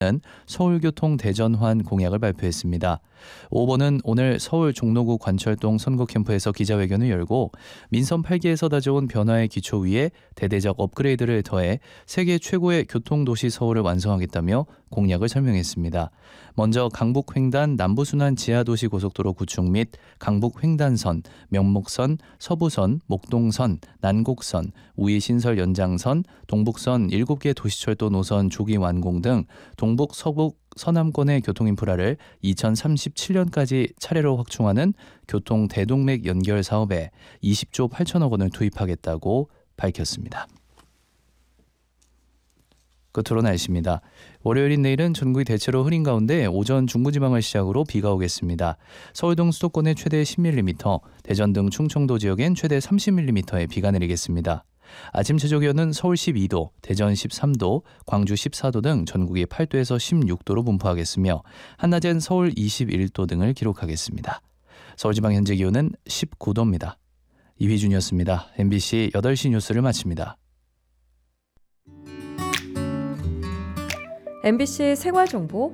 서울교통 대전환 공약을 발표했습니다. 5번은 오늘 서울 종로구 관철동 선거캠프에서 기자회견을 열고 민선 8기에서 다져온 변화의 기초 위에 대대적 업그레이드를 더해 세계 최고의 교통도시 서울을 완성하겠다며 공약을 설명했습니다. 먼저 강북횡단 남부순환 지하도시 고속도로 구축 및 강북횡단선, 명목선, 서부선, 목동선, 난곡선, 우이신설 연장선, 동북선 7개 도시철도 노선 조기 완공 등 동북, 서북, 서남권의 교통인프라를 2037년까지 차례로 확충하는 교통 대동맥 연결 사업에 20조 8천억 원을 투입하겠다고 밝혔습니다. 끝으로 날씨입니다. 월요일인 내일은 전국이 대체로 흐린 가운데 오전 중부지방을 시작으로 비가 오겠습니다. 서울 등 수도권에 최대 10mm, 대전 등 충청도 지역엔 최대 30mm의 비가 내리겠습니다. 아침 최저 기온은 서울 12도, 대전 13도, 광주 14도 등 전국이 8도에서 16도로 분포하겠으며 한낮엔 서울 21도 등을 기록하겠습니다. 서울지방 현재 기온은 19도입니다. 이휘준이었습니다. MBC 8시 뉴스를 마칩니다. MBC 생활정보.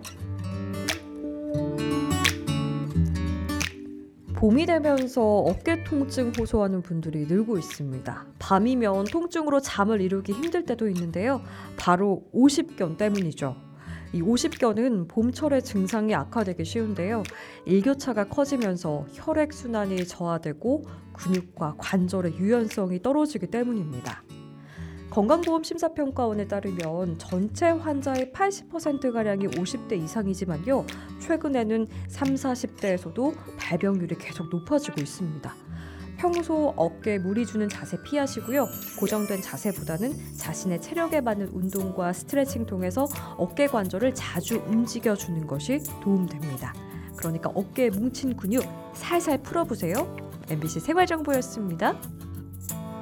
봄이 되면서 어깨 통증 호소하는 분들이 늘고 있습니다. 밤이면 통증으로 잠을 이루기 힘들 때도 있는데요. 바로 오십견 때문이죠. 이 오십견은 봄철에 증상이 악화되기 쉬운데요. 일교차가 커지면서 혈액순환이 저하되고 근육과 관절의 유연성이 떨어지기 때문입니다. 건강보험심사평가원에 따르면 전체 환자의 80%가량이 50대 이상이지만요. 최근에는 30, 40대에서도 발병률이 계속 높아지고 있습니다. 평소 어깨에 무리 주는 자세 피하시고요. 고정된 자세보다는 자신의 체력에 맞는 운동과 스트레칭 통해서 어깨 관절을 자주 움직여주는 것이 도움됩니다. 그러니까 어깨에 뭉친 근육 살살 풀어보세요. MBC 생활정보였습니다.